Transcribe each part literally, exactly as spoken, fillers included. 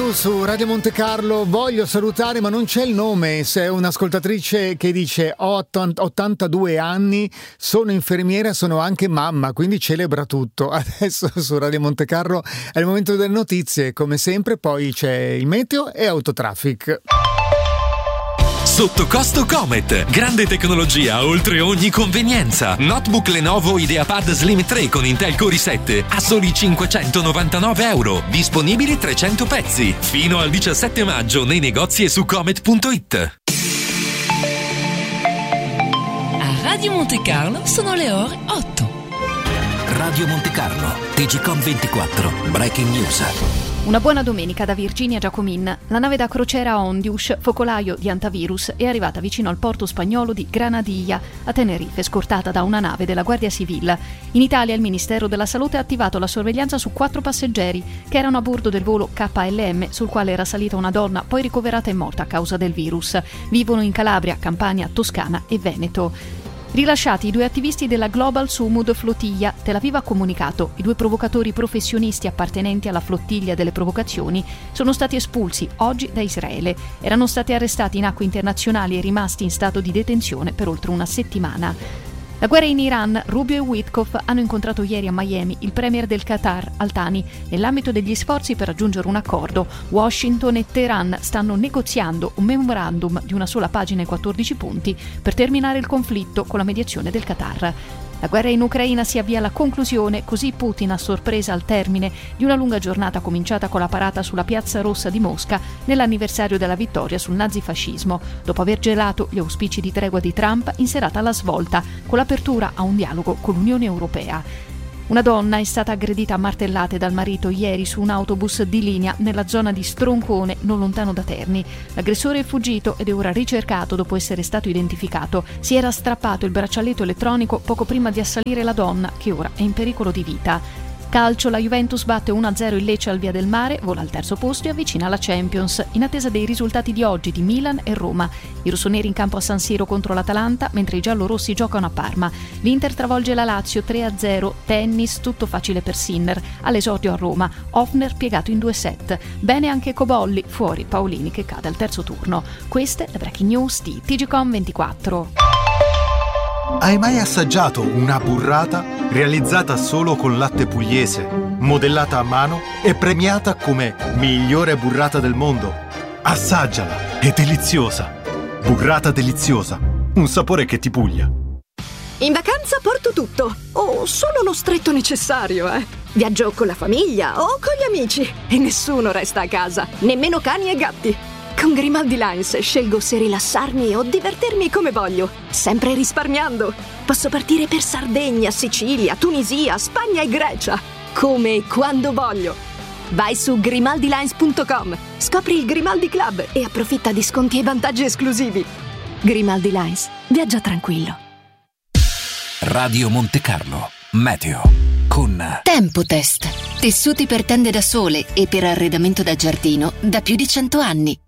News su Radio Monte Carlo. Voglio salutare, ma non c'è il nome. C'è un'ascoltatrice che dice: ho ottantadue anni, sono infermiera, sono anche mamma, quindi celebra tutto. Adesso su Radio Monte Carlo è il momento delle notizie, come sempre, poi c'è il meteo e Autotraffic. Sotto costo Comet, grande tecnologia oltre ogni convenienza. Notebook Lenovo IdeaPad Slim tre con Intel Core i sette a soli cinquecentonovantanove euro. Disponibili trecento pezzi. Fino al diciassette maggio nei negozi e su comet punto it. A Radio Monte Carlo sono le ore otto. Radio Monte Carlo, T G Com ventiquattro, Breaking News. Una buona domenica da Virginia Giacomin. La nave da crociera Ondius, focolaio di antivirus, è arrivata vicino al porto spagnolo di Granadilla, a Tenerife, scortata da una nave della Guardia Civile. In Italia il Ministero della Salute ha attivato la sorveglianza su quattro passeggeri che erano a bordo del volo K L M, sul quale era salita una donna, poi ricoverata e morta a causa del virus. Vivono in Calabria, Campania, Toscana e Veneto. Rilasciati i due attivisti della Global Sumud Flottiglia, Tel Aviv ha comunicato: i due provocatori professionisti appartenenti alla flottiglia delle provocazioni sono stati espulsi oggi da Israele. Erano stati arrestati in acque internazionali e rimasti in stato di detenzione per oltre una settimana. La guerra in Iran. Rubio e Witkoff hanno incontrato ieri a Miami il premier del Qatar, Al-Thani, nell'ambito degli sforzi per raggiungere un accordo. Washington e Teheran stanno negoziando un memorandum di una sola pagina e quattordici punti per terminare il conflitto con la mediazione del Qatar. La guerra in Ucraina si avvia alla conclusione, così Putin a sorpresa al termine di una lunga giornata cominciata con la parata sulla Piazza Rossa di Mosca nell'anniversario della vittoria sul nazifascismo, dopo aver gelato gli auspici di tregua di Trump in serata alla svolta, con l'apertura a un dialogo con l'Unione Europea. Una donna è stata aggredita a martellate dal marito ieri su un autobus di linea nella zona di Stroncone, non lontano da Terni. L'aggressore è fuggito ed è ora ricercato dopo essere stato identificato. Si era strappato il braccialetto elettronico poco prima di assalire la donna, che ora è in pericolo di vita. Calcio, la Juventus batte uno a zero il Lecce al Via del Mare, vola al terzo posto e avvicina la Champions, in attesa dei risultati di oggi di Milan e Roma. I rossoneri in campo a San Siro contro l'Atalanta, mentre i giallorossi giocano a Parma. L'Inter travolge la Lazio tre a zero, tennis, tutto facile per Sinner. All'esordio a Roma, Hofner piegato in due set. Bene anche Cobolli, fuori Paolini che cade al terzo turno. Queste le breaking news di T G Com ventiquattro. Hai mai assaggiato una burrata realizzata solo con latte pugliese, modellata a mano e premiata come migliore burrata del mondo? Assaggiala, è deliziosa. Burrata deliziosa, un sapore che ti puglia. In vacanza porto tutto, o solo lo stretto necessario, eh. Viaggio con la famiglia o con gli amici e nessuno resta a casa, nemmeno cani e gatti. Con Grimaldi Lines scelgo se rilassarmi o divertirmi come voglio, sempre risparmiando. Posso partire per Sardegna, Sicilia, Tunisia, Spagna e Grecia, come e quando voglio. Vai su grimaldi lines punto com, scopri il Grimaldi Club e approfitta di sconti e vantaggi esclusivi. Grimaldi Lines, viaggia tranquillo. Radio Monte Carlo, meteo con Tempotest, tessuti per tende da sole e per arredamento da giardino da più di cento anni.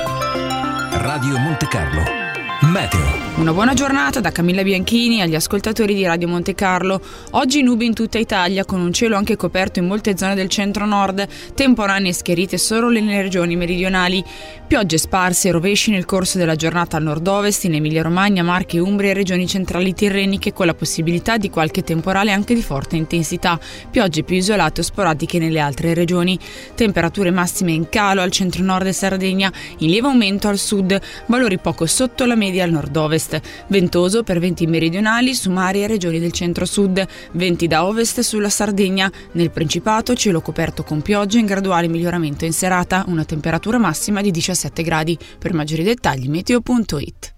Radio Monte Carlo, meteo. Una buona giornata da Camilla Bianchini agli ascoltatori di Radio Monte Carlo. Oggi nubi in tutta Italia, con un cielo anche coperto in molte zone del centro-nord, temporanee schierite solo nelle regioni meridionali. Piogge sparse e rovesci nel corso della giornata al nord-ovest, in Emilia-Romagna, Marche, Umbria e regioni centrali tirreniche, con la possibilità di qualche temporale anche di forte intensità. Piogge più isolate o sporadiche nelle altre regioni. Temperature massime in calo al centro-nord e Sardegna, in lieve aumento al sud, valori poco sotto la media al nord-ovest. Ventoso per venti meridionali su mari e regioni del centro-sud, venti da ovest sulla Sardegna. Nel Principato cielo coperto con piogge in graduale miglioramento in serata, una temperatura massima di diciassette gradi. Per maggiori dettagli meteo punto it.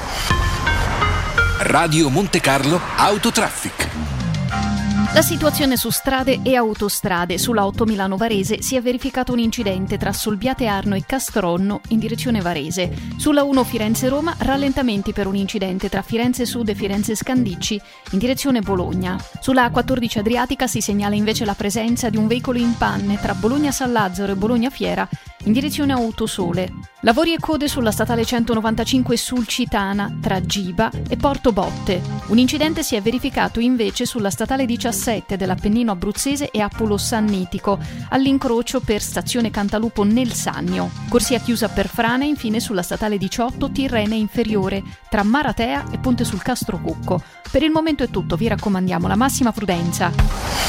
Radio Monte Carlo Autotraffic. La situazione su strade e autostrade. Sulla otto Milano Varese si è verificato un incidente tra Solbiate Arno e Castronno in direzione Varese. Sulla uno Firenze Roma rallentamenti per un incidente tra Firenze Sud e Firenze Scandicci in direzione Bologna. Sulla A quattordici Adriatica si segnala invece la presenza di un veicolo in panne tra Bologna San Lazzaro e Bologna Fiera in direzione Autosole. Lavori e code sulla statale centonovantacinque Sulcitana tra Giba e Porto Botte. Un incidente si è verificato invece sulla statale diciassette dell'Appennino abruzzese e Appulo Sannitico, all'incrocio per stazione Cantalupo nel Sannio. Corsia chiusa per frane infine sulla statale diciotto Tirrene Inferiore tra Maratea e Ponte sul Castro Cucco. Per il momento è tutto, vi raccomandiamo la massima prudenza.